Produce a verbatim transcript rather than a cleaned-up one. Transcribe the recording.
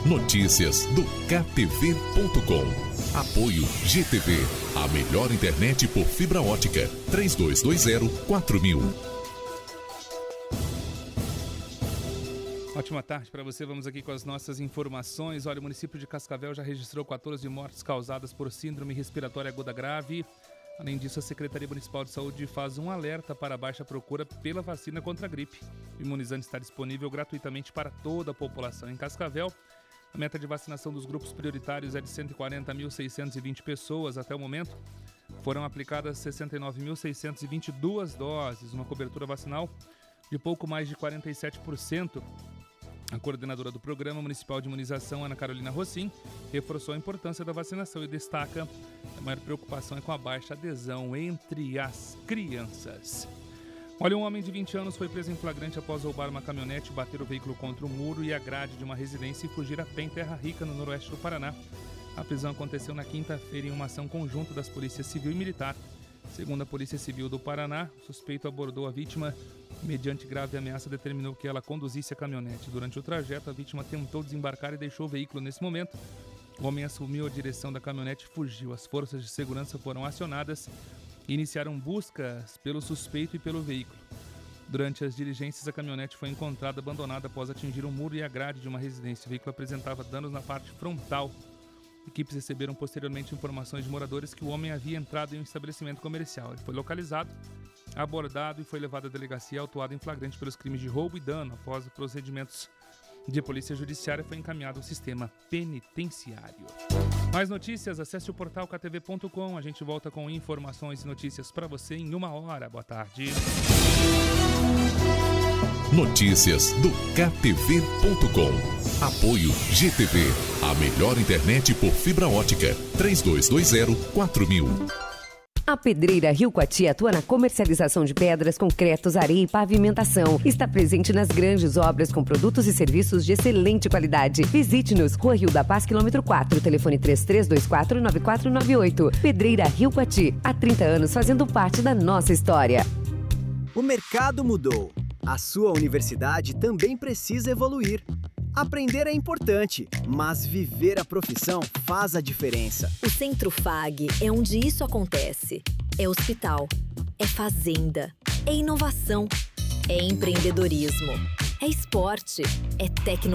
Notícias do K T V ponto com. Apoio G T V, a melhor internet por fibra ótica. três dois dois zero quatro mil. Ótima tarde para você, vamos aqui com as nossas informações. Olha, o município de Cascavel já registrou quatorze mortes causadas por síndrome respiratória aguda grave. Além disso, a Secretaria Municipal de Saúde faz um alerta para a baixa procura pela vacina contra a gripe. O imunizante está disponível gratuitamente para toda a população em Cascavel. A meta de vacinação dos grupos prioritários é de cento e quarenta mil seiscentas e vinte pessoas até o momento. Foram aplicadas sessenta e nove mil seiscentas e vinte e duas doses, uma cobertura vacinal de pouco mais de quarenta e sete por cento. A coordenadora do Programa Municipal de Imunização, Ana Carolina Rossim, reforçou a importância da vacinação e destaca que a maior preocupação é com a baixa adesão entre as crianças. Olha, um homem de vinte anos foi preso em flagrante após roubar uma caminhonete, bater o veículo contra o muro e a grade de uma residência e fugir a pé em Terra Rica, no noroeste do Paraná. A prisão aconteceu na quinta-feira em uma ação conjunta das Polícias Civil e Militar. Segundo a Polícia Civil do Paraná, o suspeito abordou a vítima mediante grave ameaça, determinou que ela conduzisse a caminhonete. Durante o trajeto, a vítima tentou desembarcar e deixou o veículo. Nesse momento, o homem assumiu a direção da caminhonete e fugiu. As forças de segurança foram acionadas e iniciaram buscas pelo suspeito e pelo veículo. Durante as diligências, a caminhonete foi encontrada abandonada após atingir um muro e a grade de uma residência. O veículo apresentava danos na parte frontal. Equipes receberam posteriormente informações de moradores que o homem havia entrado em um estabelecimento comercial. Ele foi localizado, abordado e foi levado à delegacia, autuado em flagrante pelos crimes de roubo e dano. Após os procedimentos de polícia judiciária, foi encaminhado ao sistema penitenciário. Mais notícias, acesse o portal K T V ponto com. A gente volta com informações e notícias para você em uma hora. Boa tarde. Notícias do K T V ponto com. Apoio G T V, a melhor internet por fibra ótica. três dois dois zero quatro mil. A Pedreira Rio Coati atua na comercialização de pedras, concretos, areia e pavimentação. Está presente nas grandes obras com produtos e serviços de excelente qualidade. Visite-nos, Rua Rio da Paz, quilômetro quatro, telefone três três dois quatro nove quatro nove oito. Pedreira Rio Coati, há trinta anos fazendo parte da nossa história. O mercado mudou. A sua universidade também precisa evoluir. Aprender é importante, mas viver a profissão faz a diferença. O Centro F A G é onde isso acontece. É hospital, é fazenda, é inovação, é empreendedorismo, é esporte, é tecnologia.